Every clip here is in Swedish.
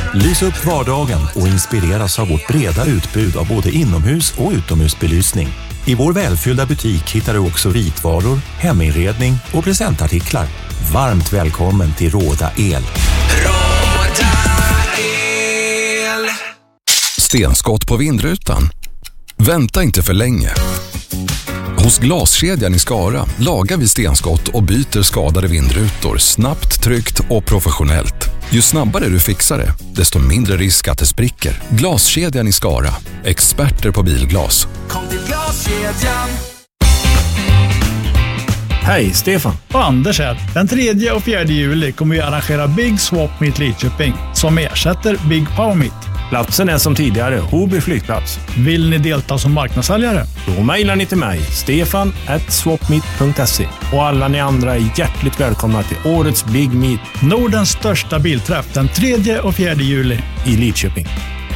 Lys upp vardagen och inspireras av vårt breda utbud av både inomhus- och utomhusbelysning. I vår välfyllda butik hittar du också vitvaror, heminredning och presentartiklar. Varmt välkommen till Råda El. Råda El. Stenskott på vindrutan. Vänta inte för länge. Hos Glaskedjan i Skara lagar vi stenskott och byter skadade vindrutor snabbt, tryggt och professionellt. Ju snabbare du fixar det, desto mindre risk att det spricker. Glaskedjan i Skara. Experter på bilglas. Kom till Glaskedjan. Hej, Stefan. Och Anders här. Den 3 och 4 juli kommer vi arrangera Big Swap Meet Lidköping som ersätter Big Power Meet. Platsen är som tidigare, Hoby flygplats. Vill ni delta som marknadssäljare? Då mejlar ni till mig, stefan@swapmeet.se. Och alla ni andra är hjärtligt välkomna till årets Big Meet. Nordens största bilträff den 3 och 4 juli i Lidköping.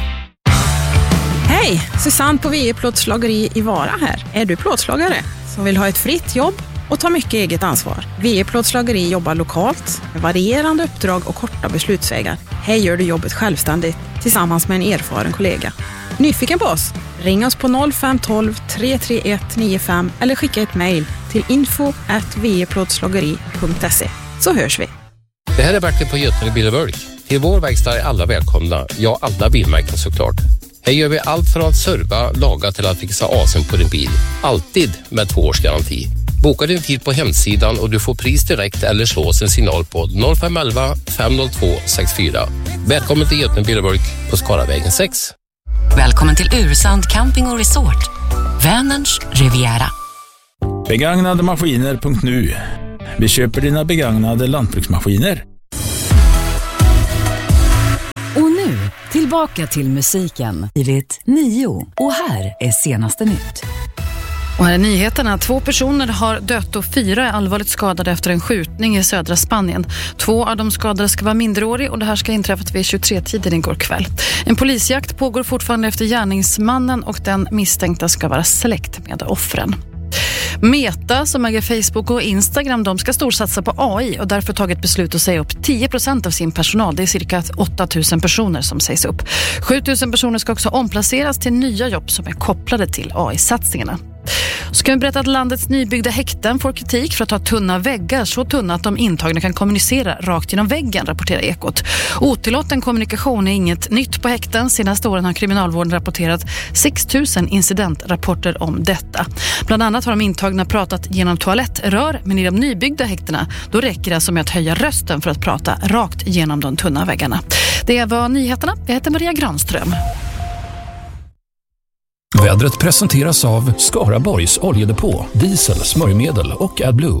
Hej, Susanne på VE Plåtslageri i Vara här. Är du plåtslagare som vill ha ett fritt jobb och ta mycket eget ansvar? VE Plåtslageri jobbar lokalt med varierande uppdrag och korta beslutsvägar. Här gör du jobbet självständigt tillsammans med en erfaren kollega. Nyfiken på oss? Ring oss på 0512 331 95 eller skicka ett mejl till info@veplåtslageri.se så hörs vi. Det här är Bertil på Götene Bil och Bulk. Till vår verkstad är alla välkomna. Ja, alla bilmärken såklart. Här gör vi allt från att serva, laga till att fixa asen på din bil. Alltid med 2 års garanti. Boka din tid på hemsidan och du får pris direkt eller slå oss en signal på 0511 502 64. Välkommen till Götene Bil och Bulk på Skaravägen 6. Välkommen till Ursand Camping och Resort. Vänerns Riviera. Begagnademaskiner.nu. Vi köper dina begagnade lantbruksmaskiner. Och nu, tillbaka till musiken. Iligt 9. Och här är senaste nytt. Och här är nyheterna. 2 personer har dött och 4 är allvarligt skadade efter en skjutning i södra Spanien. 2 av de skadade ska vara minderåriga och det här ska ha inträffat vid 23-tiden igår kväll. En polisjakt pågår fortfarande efter gärningsmannen och den misstänkta ska vara släkt med offren. Meta, som äger Facebook och Instagram, de ska storsatsa på AI och därför tagit beslut att säga upp 10% av sin personal. Det är cirka 8000 personer som sägs upp. 7000 personer ska också omplaceras till nya jobb som är kopplade till AI-satsningarna. Så kan vi berätta att landets nybyggda häkten får kritik för att ha tunna väggar, så tunna att de intagna kan kommunicera rakt genom väggen, rapporterar Ekot. Otillåten kommunikation är inget nytt på häkten. Senaste åren har kriminalvården rapporterat 6000 incidentrapporter om detta. Bland annat har de intagna pratat genom toalettrör, men i de nybyggda häktena då räcker det alltså med att höja rösten för att prata rakt genom de tunna väggarna. Det var nyheterna. Jag heter Maria Granström. Vädret presenteras av Skaraborgs oljedepå, diesel, smörjmedel och AdBlue.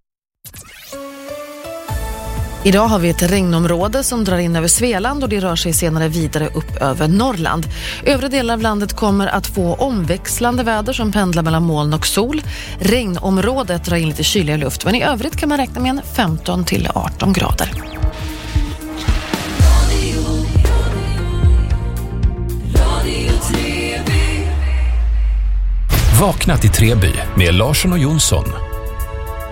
Idag har vi ett regnområde som drar in över Svealand och det rör sig senare vidare upp över Norrland. Övriga delar av landet kommer att få omväxlande väder som pendlar mellan moln och sol. Regnområdet drar in lite kyligare luft, men i övrigt kan man räkna med en 15 till 18 grader. Vakna till Treby med Larsson och Jonsson.